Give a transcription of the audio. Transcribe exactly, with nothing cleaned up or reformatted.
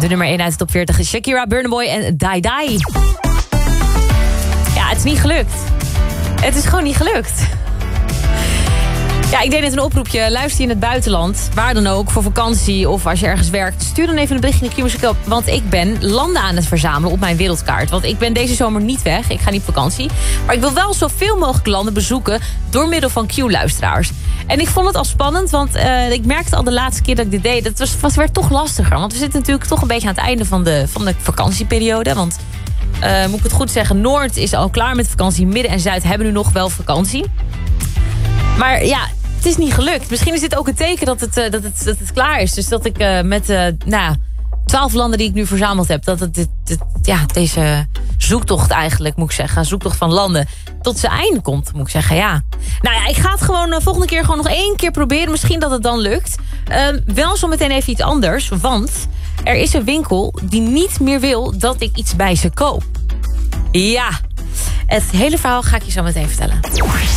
De nummer één uit de top veertig is Shakira, Burna Boy en Die Die. Ja, het is niet gelukt. Het is gewoon niet gelukt. Ja, ik deed net een oproepje. Luister je in het buitenland, waar dan ook, voor vakantie of als je ergens werkt, stuur dan even een berichtje naar Q-Music op. Want ik ben landen aan het verzamelen op mijn wereldkaart. Want ik ben deze zomer niet weg. Ik ga niet op vakantie. Maar ik wil wel zoveel mogelijk landen bezoeken door middel van Q-luisteraars. En ik vond het al spannend, want uh, ik merkte al de laatste keer dat ik dit deed, het was, was weer toch lastiger. Want we zitten natuurlijk toch een beetje aan het einde van de, van de vakantieperiode. Want, uh, moet ik het goed zeggen, Noord is al klaar met vakantie. Midden en Zuid hebben nu nog wel vakantie. Maar ja, het is niet gelukt. Misschien is dit ook een teken dat het, uh, dat het, dat het klaar is. Dus dat ik uh, met uh, nou, twaalf landen die ik nu verzameld heb, dat het dit, dit, ja, deze zoektocht eigenlijk, moet ik zeggen, zoektocht van landen, tot zijn einde komt, moet ik zeggen, ja. Nou ja, ik ga het gewoon uh, volgende keer gewoon nog één keer proberen. Misschien dat het dan lukt. Uh, wel zo meteen even iets anders, want er is een winkel die niet meer wil dat ik iets bij ze koop. Ja, het hele verhaal ga ik je zo meteen vertellen.